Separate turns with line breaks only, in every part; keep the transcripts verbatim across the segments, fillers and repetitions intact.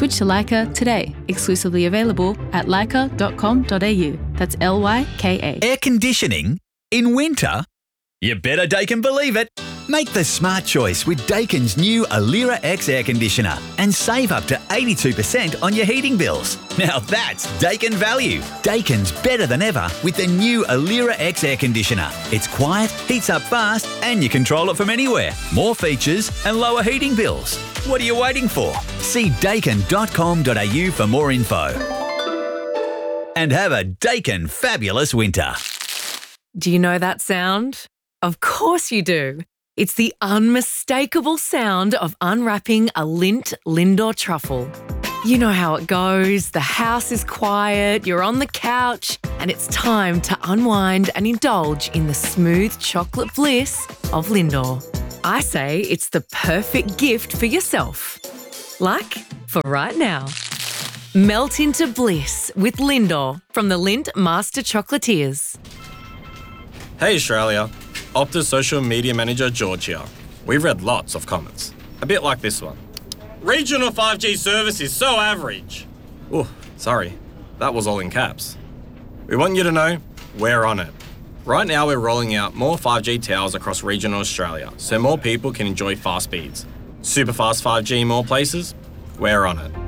Switch to Leica today. Exclusively available at leica dot com dot a u. That's L Y K A.
Air conditioning in winter? You better Daikin believe it. Make the smart choice with Daikin's new Alira X air conditioner and save up to eighty-two percent on your heating bills. Now that's Daikin value. Daikin's better than ever with the new Alira X air conditioner. It's quiet, heats up fast, and you control it from anywhere. More features and lower heating bills. What are you waiting for? See daikin dot com dot a u for more info. And have a Daikin fabulous winter.
Do you know that sound? Of course you do. It's the unmistakable sound of unwrapping a Lindt Lindor truffle. You know how it goes. The house is quiet, you're on the couch, and it's time to unwind and indulge in the smooth chocolate bliss of Lindor. I say it's the perfect gift for yourself. Like for right now. Melt into bliss with Lindor from the Lindt Master Chocolatiers.
Hey Australia, Optus social media manager George here. We've read lots of comments, a bit like this one. Regional five G service is so average. Oh, sorry, that was all in caps. We want you to know we're on it. Right now we're rolling out more five G towers across regional Australia so more people can enjoy fast speeds. Super fast five G in more places? We're on it.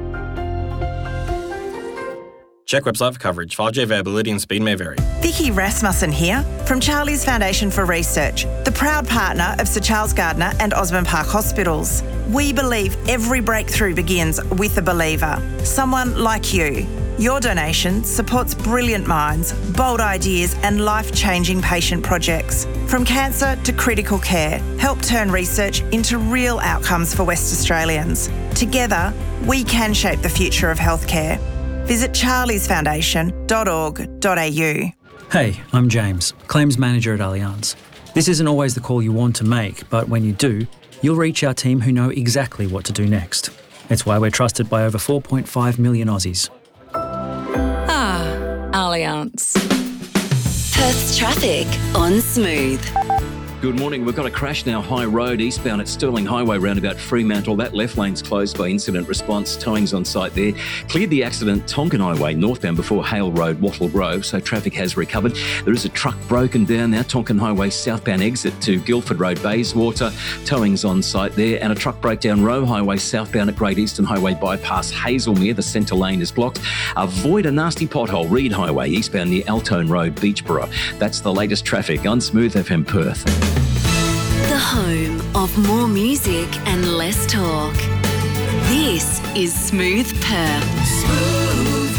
Check website for coverage. five G availability and speed may vary.
Vicky Rasmussen here from Charlie's Foundation for Research, the proud partner of Sir Charles Gardner and Osborne Park Hospitals. We believe every breakthrough begins with a believer, someone like you. Your donation supports brilliant minds, bold ideas and life-changing patient projects. From cancer to critical care, help turn research into real outcomes for West Australians. Together, we can shape the future of healthcare. Visit charlies foundation dot org dot a u.
Hey, I'm James, Claims Manager at Allianz. This isn't always the call you want to make, but when you do, you'll reach our team who know exactly what to do next. It's why we're trusted by over four point five million Aussies.
Ah, Allianz.
Perth's traffic on Smooth.
Good morning. We've got a crash now, High Road, eastbound at Stirling Highway, roundabout Fremantle. That left lane's closed by incident response. Towing's on site there. Cleared the accident, Tonkin Highway, northbound before Hale Road, Wattle Grove, so traffic has recovered. There is a truck broken down now, Tonkin Highway, southbound exit to Guildford Road, Bayswater. Towing's on site there. And a truck breakdown, Roe Highway, southbound at Great Eastern Highway, bypass Hazelmere. The centre lane is blocked. Avoid a nasty pothole, Reed Highway, eastbound near Altone Road, Beachborough. That's the latest traffic on Smooth F M Perth.
The home of more music and less talk. This is Smooth Perth. Smooth.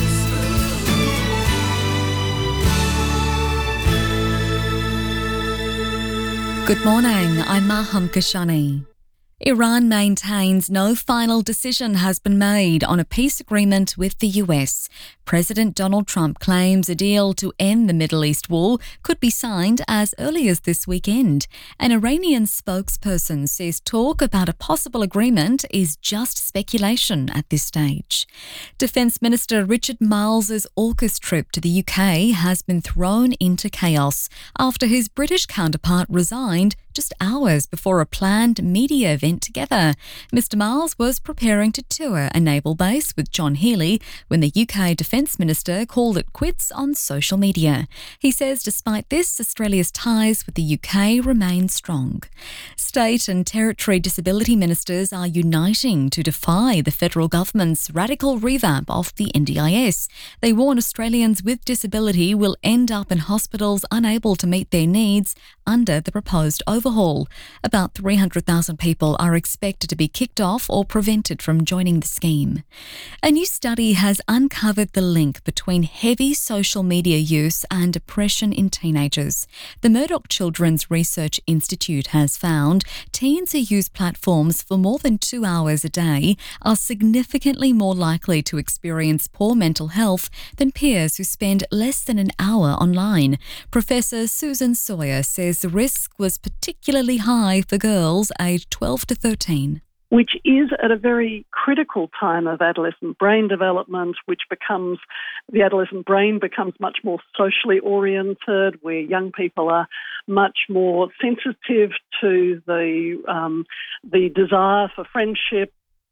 Good morning, I'm Maham Kashani. Iran maintains no final decision has been made on a peace agreement with the U S. President Donald Trump claims a deal to end the Middle East war could be signed as early as this weekend. An Iranian spokesperson says talk about a possible agreement is just speculation at this stage. Defence Minister Richard Marles's AUKUS trip to the U K has been thrown into chaos after his British counterpart resigned just hours before a planned media event together. Mister Marles was preparing to tour a naval base with John Healey when the U K Defence Minister called it quits on social media. He says despite this, Australia's ties with the U K remain strong. State and territory disability ministers are uniting to defy the federal government's radical revamp of the N D I S. They warn Australians with disability will end up in hospitals unable to meet their needs under the proposed overhaul. About three hundred thousand people are expected to be kicked off or prevented from joining the scheme. A new study has uncovered the link between heavy social media use and depression in teenagers. The Murdoch Children's Research Institute has found teens who use platforms for more than two hours a day are significantly more likely to experience poor mental health than peers who spend less than an hour online. Professor Susan Sawyer says the risk was particularly high for girls aged twelve to thirteen.
Which is at a very critical time of adolescent brain development, which becomes, the adolescent brain becomes much more socially oriented, where young people are much more sensitive to the um, the desire for friendship,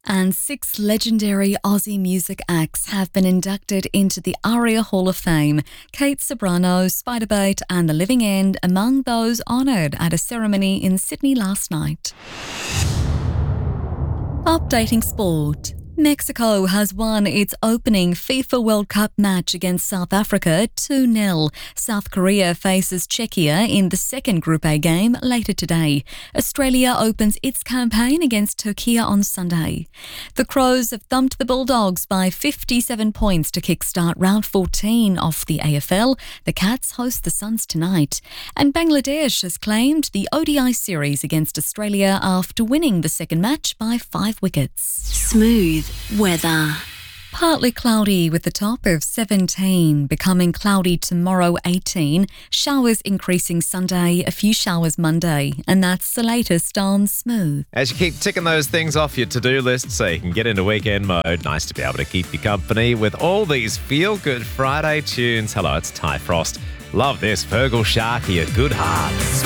And six legendary Aussie music acts have been inducted into the ARIA Hall of Fame. Kate Sobrano, Spiderbait and The Living End among those honoured at a ceremony in Sydney last night. Updating sport. Mexico has won its opening FIFA World Cup match against South Africa two nil. South Korea faces Czechia in the second Group A game later today. Australia opens its campaign against Turkey on Sunday. The Crows have thumped the Bulldogs by fifty-seven points to kickstart round fourteen of the A F L. The Cats host the Suns tonight. And Bangladesh has claimed the O D I series against Australia after winning the second match by five wickets.
Smooth weather.
Partly cloudy with a top of seventeen, becoming cloudy tomorrow eighteen, showers increasing Sunday, a few showers Monday, and that's the latest on Smooth.
As you keep ticking those things off your to-do list so you can get into weekend mode, nice to be able to keep you company with all these feel-good Friday tunes. Hello, it's Ty Frost. Love this, Fergal Sharkey, A Good Heart.